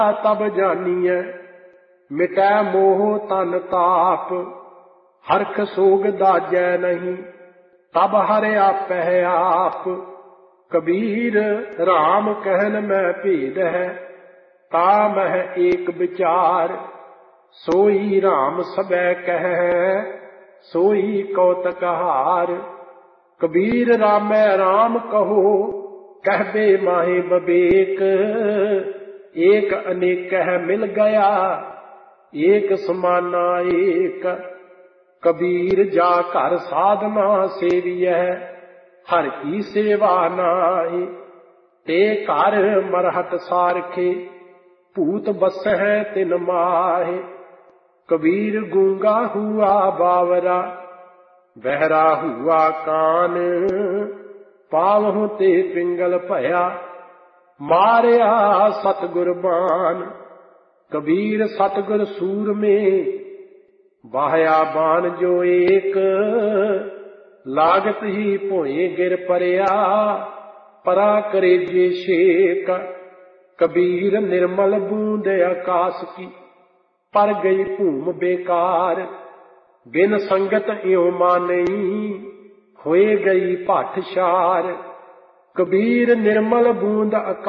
तब जानिए मिटै मोह तन ताप, हरख सोग दाजै नहीं तब हर आपै आप। कबीर राम कहन में भेद है ता मह एक विचार, सोई राम सबै कह सोई कौतकहार। कबीर रामै राम कहो कहबे माहे बबेक, एक अनेक मिल गया एक समाना एक। कबीर जा घर साधना सेविय हर की सेवा नाहि, ते घर मरहत सारखे भूत बसहै तिन माहे। कबीर गूंगा हुआ बावरा बहरा हुआ कान, पावहु ते पिंगल भया मारिया सतगुर बान। कबीर सतगुर सूर में बाहया बान जो एक, लागत ही भोए गिर परिया परा करे जे शेक। कबीर निर्मल बूंद आकाश की पर गई भूम बेकार, बिन संगत इਉ मानई होए गई पाठशार। कबीर निर्मल बूंद